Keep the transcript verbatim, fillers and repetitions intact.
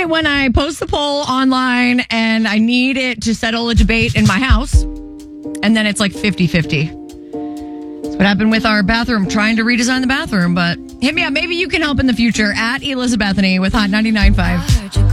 it when I post the poll online and I need it to settle a debate in my house. And then it's like fifty-fifty. That's what happened with our bathroom, trying to redesign the bathroom. But hit me up. Maybe you can help in the future at Elizabethany with Hot ninety-nine point five.